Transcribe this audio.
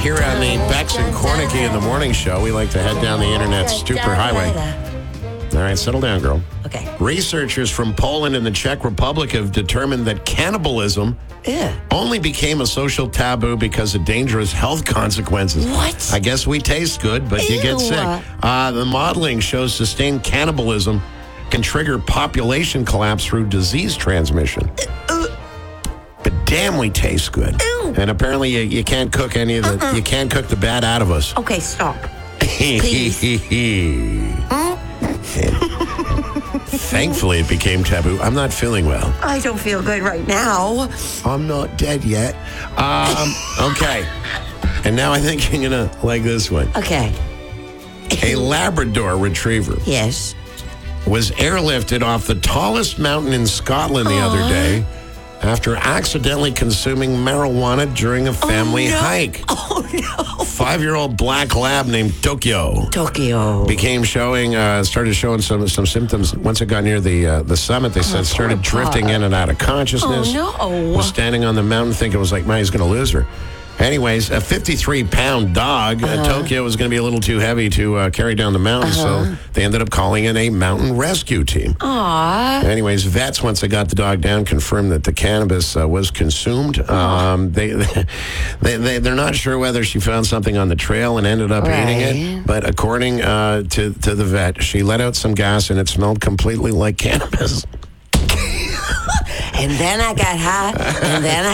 Here on the Bex and Cornicky in the Morning Show, we like to head down the internet's superhighway. All right, settle down, girl. Okay. Researchers from Poland and the Czech Republic have determined that cannibalism only became a social taboo because of dangerous health consequences. What? I guess we taste good, but you get sick. The modeling shows sustained cannibalism can trigger population collapse through disease transmission. But damn, we taste good. Ew. And apparently you can't cook any of the, you can't cook the bad out of us. Okay, stop. Please. Thankfully, it became taboo. I'm not feeling well. I don't feel good right now. I'm not dead yet. Okay. And now I think you're going to like this one. Okay. A Labrador retriever Yes. was airlifted off the tallest mountain in Scotland the other day after accidentally consuming marijuana during a family hike. Oh, no. 5-year-old black lab named Tokyo Tokyo. started showing some symptoms. Once it got near the summit, they said started drifting in and out of consciousness. Oh, no. Was standing on the mountain thinking it was like, man, he's going to lose her. Anyways, a 53-pound dog, Tokyo, was going to be a little too heavy to carry down the mountain, so they ended up calling in a mountain rescue team. Aw. Anyways, vets, once they got the dog down, confirmed that the cannabis was consumed. They're not sure whether she found something on the trail and ended up eating it, but according to the vet, she let out some gas and it smelled completely like cannabis. And then I got high, and then